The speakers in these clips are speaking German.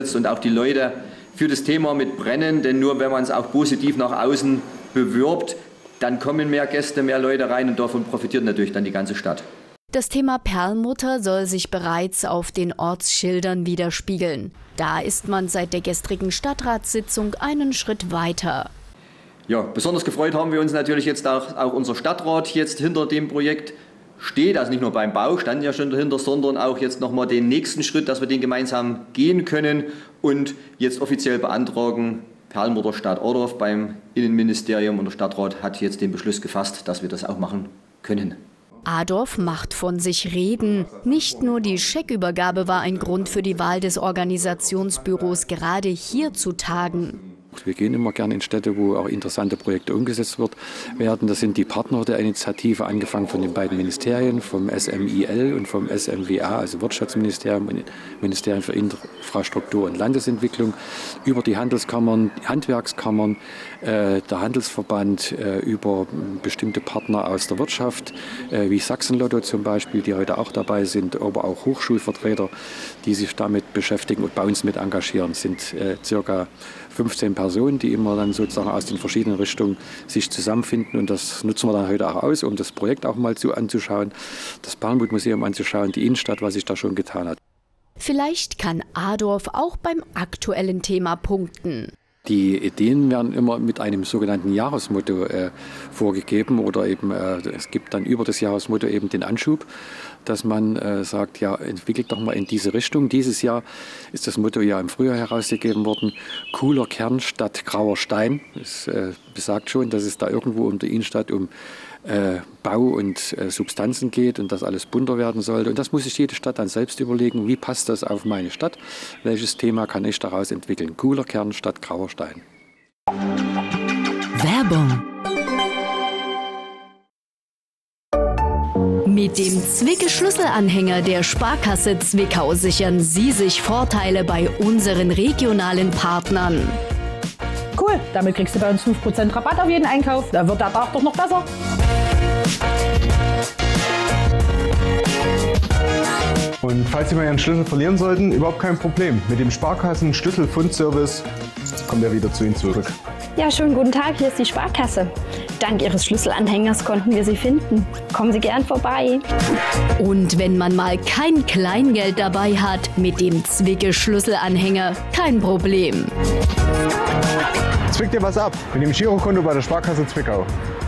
Und auch die Leute für das Thema mit brennen, denn nur wenn man es auch positiv nach außen bewirbt, dann kommen mehr Gäste, mehr Leute rein und davon profitiert natürlich dann die ganze Stadt. Das Thema Perlmutter soll sich bereits auf den Ortsschildern widerspiegeln. Da ist man seit der gestrigen Stadtratssitzung einen Schritt weiter. Ja, besonders gefreut haben wir uns natürlich jetzt auch unser Stadtrat jetzt hinter dem Projekt steht, also nicht nur beim Bau, standen ja schon dahinter, sondern auch jetzt nochmal den nächsten Schritt, dass wir den gemeinsam gehen können und jetzt offiziell beantragen, Perlmutter Stadt Ohrdorf beim Innenministerium, und der Stadtrat hat jetzt den Beschluss gefasst, dass wir das auch machen können. Adorf macht von sich reden. Nicht nur die Scheckübergabe war ein Grund für die Wahl des Organisationsbüros, gerade hier zu tagen. Wir gehen immer gerne in Städte, wo auch interessante Projekte umgesetzt werden. Das sind die Partner der Initiative, angefangen von den beiden Ministerien, vom SMIL und vom SMWA, also Wirtschaftsministerium und Ministerium für Infrastruktur und Landesentwicklung, über die Handelskammern, Handwerkskammern, der Handelsverband, über bestimmte Partner aus der Wirtschaft, wie Sachsenlotto zum Beispiel, die heute auch dabei sind, aber auch Hochschulvertreter, die sich damit beschäftigen und bei uns mit engagieren, sind circa 15 Personen, die immer dann sozusagen aus den verschiedenen Richtungen sich zusammenfinden, und das nutzen wir dann heute auch aus, um das Projekt auch mal anzuschauen, das Perlmutt-Museum anzuschauen, die Innenstadt, was sich da schon getan hat. Vielleicht kann Adorf auch beim aktuellen Thema punkten. Die Ideen werden immer mit einem sogenannten Jahresmotto vorgegeben, oder eben es gibt dann über das Jahresmotto eben den Anschub, dass man sagt, ja, entwickelt doch mal in diese Richtung. Dieses Jahr ist das Motto ja im Frühjahr herausgegeben worden: cooler Kern statt grauer Stein. Das besagt schon, dass es da irgendwo um die Innenstadt um Bau und Substanzen geht und dass alles bunter werden sollte. Und das muss sich jede Stadt dann selbst überlegen, wie passt das auf meine Stadt, welches Thema kann ich daraus entwickeln. Cooler Kern statt grauer Stein. Werbung. Mit dem Zwicke-Schlüsselanhänger der Sparkasse Zwickau sichern Sie sich Vorteile bei unseren regionalen Partnern. Cool, damit kriegst du bei uns 5% Rabatt auf jeden Einkauf. Da wird der Tag doch noch besser. Und falls Sie mal Ihren Schlüssel verlieren sollten, überhaupt kein Problem. Mit dem Sparkassen-Schlüsselfundservice kommt er wieder zu Ihnen zurück. Ja, schönen guten Tag, hier ist die Sparkasse. Dank Ihres Schlüsselanhängers konnten wir Sie finden. Kommen Sie gern vorbei. Und wenn man mal kein Kleingeld dabei hat, mit dem Zwicke-Schlüsselanhänger kein Problem. Zwick dir was ab mit dem Girokonto bei der Sparkasse Zwickau.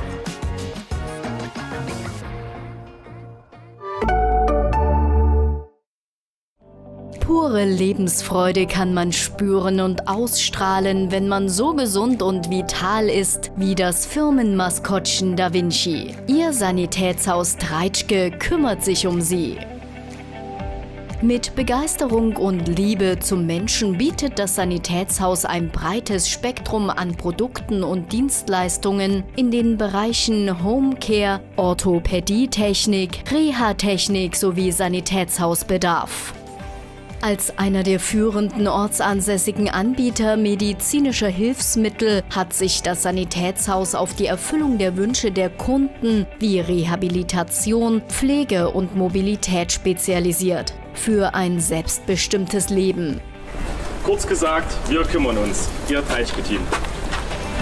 Pure Lebensfreude kann man spüren und ausstrahlen, wenn man so gesund und vital ist wie das Firmenmaskottchen Da Vinci. Ihr Sanitätshaus Treitschke kümmert sich um Sie. Mit Begeisterung und Liebe zum Menschen bietet das Sanitätshaus ein breites Spektrum an Produkten und Dienstleistungen in den Bereichen Homecare, Orthopädietechnik, Reha-Technik sowie Sanitätshausbedarf. Als einer der führenden ortsansässigen Anbieter medizinischer Hilfsmittel hat sich das Sanitätshaus auf die Erfüllung der Wünsche der Kunden wie Rehabilitation, Pflege und Mobilität spezialisiert. Für ein selbstbestimmtes Leben. Kurz gesagt, wir kümmern uns. Ihr Treitschke-Team.